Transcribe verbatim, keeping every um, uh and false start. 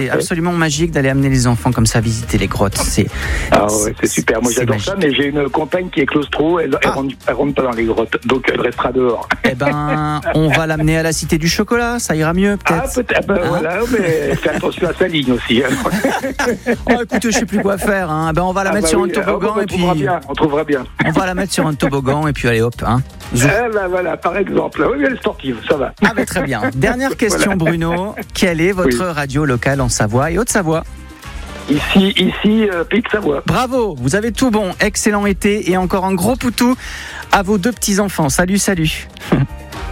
c'est absolument magique d'aller amener les enfants comme ça visiter les grottes. C'est, ah ouais, c'est super. Moi, c'est j'adore magique. ça, mais j'ai une compagne qui est claustro. Elle, elle, Ah. rentre, elle rentre pas dans les grottes, donc elle restera dehors. Eh ben, on va l'amener à la Cité du Chocolat. Ça ira mieux, peut-être. Ah, peut-être. Ben, Hein voilà, mais fais attention à sa ligne aussi. Hein. Oh, écoute, je sais plus quoi faire. Hein. Ben, on va la Ah mettre bah sur oui, un toboggan on et puis trouvera bien. On trouvera bien. on va la mettre sur un toboggan et puis allez hop. Hein. Zou. Ah ben voilà, par exemple. Oui, elle est sportive, ça va. Ah ben très bien. Dernière question, Voilà. Bruno. Quelle est votre Oui. radio locale en Savoie et Haute-Savoie? Ici, ici, euh, Pays de Savoie. Bravo, vous avez tout bon. Excellent été et encore un gros poutou à vos deux petits enfants. Salut, salut.